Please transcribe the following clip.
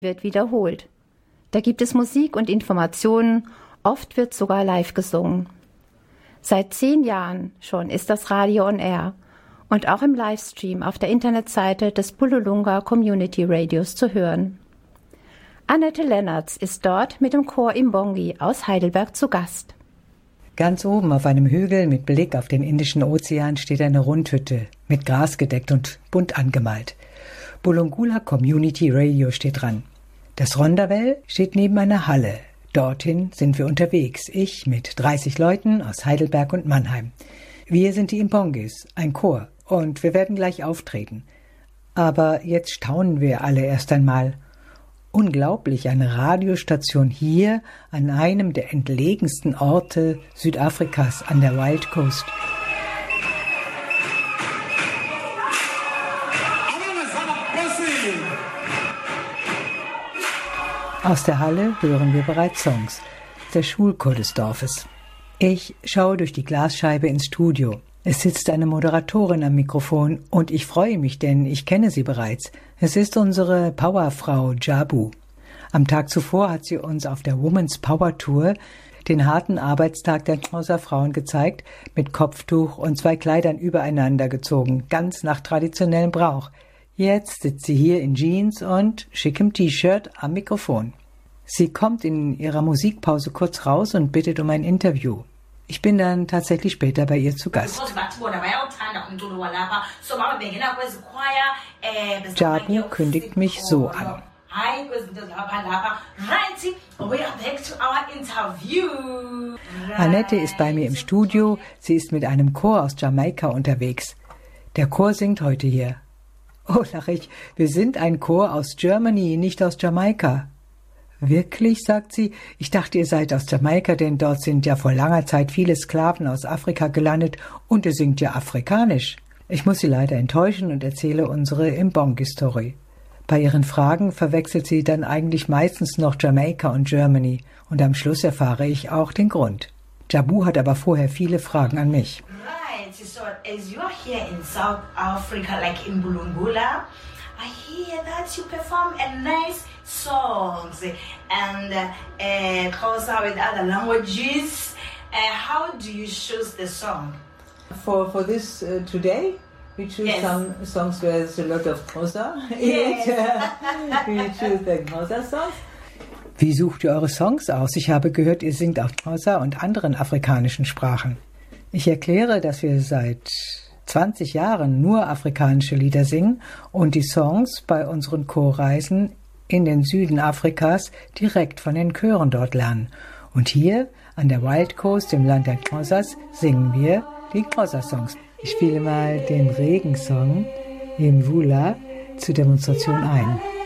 wird wiederholt. Da gibt es Musik und Informationen, oft wird sogar live gesungen. Seit 10 Jahren schon ist das Radio on Air und auch im Livestream auf der Internetseite des Bululunga Community Radios zu hören. Annette Lennertz ist dort mit dem Chor Imbongi aus Heidelberg zu Gast. Ganz oben auf einem Hügel mit Blick auf den Indischen Ozean steht eine Rundhütte, mit Gras gedeckt und bunt angemalt. Bulungula Community Radio steht dran. Das Rondavel steht neben einer Halle. Dorthin sind wir unterwegs, ich mit 30 Leuten aus Heidelberg und Mannheim. Wir sind die Imbongis, ein Chor, und wir werden gleich auftreten. Aber jetzt staunen wir alle erst einmal. Unglaublich, eine Radiostation hier an einem der entlegensten Orte Südafrikas an der Wild Coast. Aus der Halle hören wir bereits Songs, der Schulchor des Dorfes. Ich schaue durch die Glasscheibe ins Studio. Es sitzt eine Moderatorin am Mikrofon und ich freue mich, denn ich kenne sie bereits. Es ist unsere Powerfrau Jabu. Am Tag zuvor hat sie uns auf der Women's Power Tour den harten Arbeitstag der Xhosa Frauen gezeigt, mit Kopftuch und 2 Kleidern übereinander gezogen, ganz nach traditionellem Brauch. Jetzt sitzt sie hier in Jeans und schickem T-Shirt am Mikrofon. Sie kommt in ihrer Musikpause kurz raus und bittet um ein Interview. Ich bin dann tatsächlich später bei ihr zu Gast. Jabu kündigt mich so an. Annette ist bei mir im Studio. Sie ist mit einem Chor aus Jamaika unterwegs. Der Chor singt heute hier. Oh, lach ich, wir sind ein Chor aus Germany, nicht aus Jamaika. Wirklich, sagt sie, ich dachte, ihr seid aus Jamaika, denn dort sind ja vor langer Zeit viele Sklaven aus Afrika gelandet und ihr singt ja afrikanisch. Ich muss sie leider enttäuschen und erzähle unsere Imbongi-Story. Bei ihren Fragen verwechselt sie dann eigentlich meistens noch Jamaika und Germany und am Schluss erfahre ich auch den Grund. Jabu hat aber vorher viele Fragen an mich. Right, so as you're here in South Africa, like in Bulungula, I hear that you perform a nice songs and Xhosa with other languages. How do you choose the song? For this today, we choose some songs where there's a lot of Xhosa in it. We choose the Xhosa songs. Wie sucht ihr eure Songs aus? Ich habe gehört, ihr singt auch Xhosa und anderen afrikanischen Sprachen. Ich erkläre, dass wir seit 20 Jahren nur afrikanische Lieder singen und die Songs bei unseren Chorreisen in den Süden Afrikas direkt von den Chören dort lernen. Und hier an der Wild Coast, im Land der Xhosas, singen wir die Xhosa-Songs. Ich spiele mal den Regensong im Wula zur Demonstration ein.